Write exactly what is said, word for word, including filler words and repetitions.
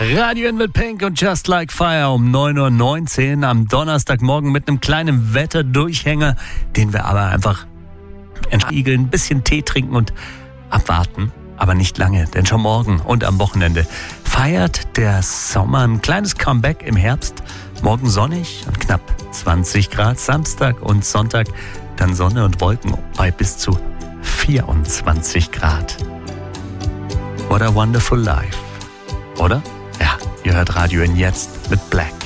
Radio mit Pink und Just Like Fire um neun Uhr neunzehn am Donnerstagmorgen mit einem kleinen Wetterdurchhänger, den wir aber einfach entspiegeln, ein bisschen Tee trinken und abwarten. Aber nicht lange, denn schon morgen und am Wochenende feiert der Sommer ein kleines Comeback im Herbst. Morgen sonnig und knapp zwanzig Grad, Samstag und Sonntag dann Sonne und Wolken bei bis zu vierundzwanzig Grad. What a wonderful life. Oder? Ja, ihr hört Radio N jetzt mit Black.